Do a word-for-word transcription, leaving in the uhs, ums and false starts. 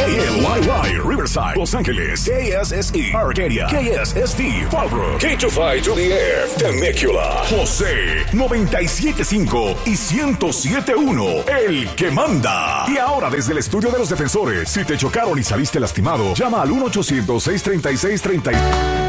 K L Y Y, Riverside, Los Ángeles. K S S E, Arcadia. K S S T, Fallbrook. K two five to the F, Temecula. José, noventa y siete punto cinco y ciento siete punto uno, el que manda. Y ahora desde el estudio de los defensores, si te chocaron y saliste lastimado, llama al uno ochocientos, seiscientos treinta y seis, treinta.